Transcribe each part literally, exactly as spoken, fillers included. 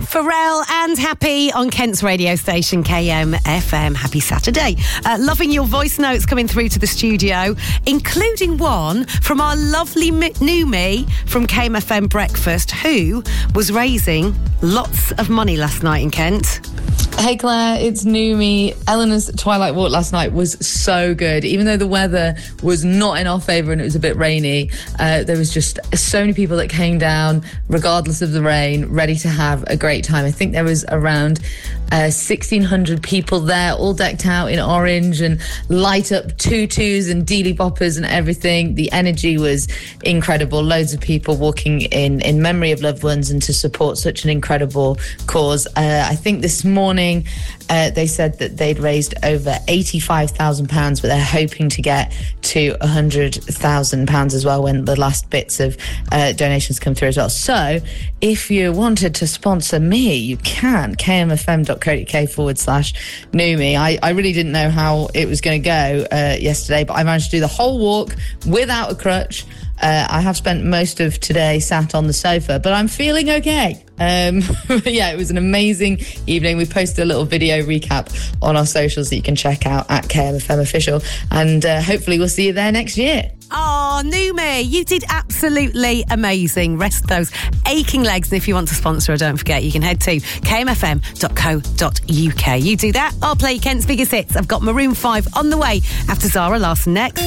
Pharrell and Happy on Kent's radio station K M F M. Happy Saturday. Uh, loving your voice notes coming through to the studio, including one from our lovely mi- new me from K M F M Breakfast, who was raising lots of money last night in Kent. Hey Claire, it's Numi. Eleanor's Twilight Walk last night was so good. Even though the weather was not in our favour and it was a bit rainy, uh, there was just so many people that came down, regardless of the rain, ready to have a great time. I think there was around uh, sixteen hundred people there, all decked out in orange and light up tutus and dealy boppers and everything. The energy was incredible. Loads of people walking in, in memory of loved ones and to support such an incredible cause. Uh, I think this morning, Uh, they said that they'd raised over eighty-five thousand pounds, but they're hoping to get to one hundred thousand pounds as well when the last bits of uh, donations come through as well. So if you wanted to sponsor me, you can. kmfm.co.uk forward slash Numi. I, I really didn't know how it was going to go uh, yesterday, but I managed to do the whole walk without a crutch. Uh, I have spent most of today sat on the sofa, but I'm feeling okay. Um, yeah, it was an amazing evening. We posted a little video recap on our socials that you can check out at K M F M Official, and uh, hopefully we'll see you there next year. Oh, Numi, you did absolutely amazing. Rest those aching legs. And if you want to sponsor her, don't forget, you can head to k m f m dot co dot u k. You do that, I'll play Kent's biggest hits. I've got Maroon five on the way after Zara Larsson next.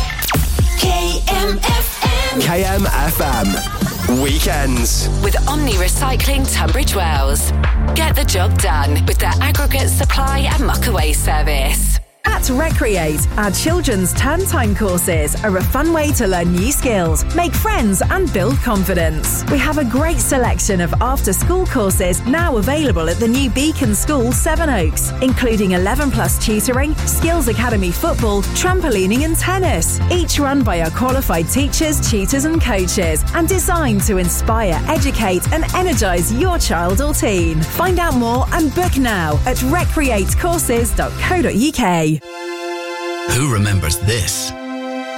K M F M. K M F M. Weekends. With Omni Recycling Tunbridge Wells. Get the job done with their aggregate supply and muck away service. At Recreate, our children's term time courses are a fun way to learn new skills, make friends and build confidence. We have a great selection of after-school courses now available at the new Beacon School, Sevenoaks, including eleven plus tutoring, Skills Academy football, trampolining and tennis, each run by our qualified teachers, tutors and coaches, and designed to inspire, educate and energise your child or teen. Find out more and book now at recreate courses dot co dot u k. Who remembers this?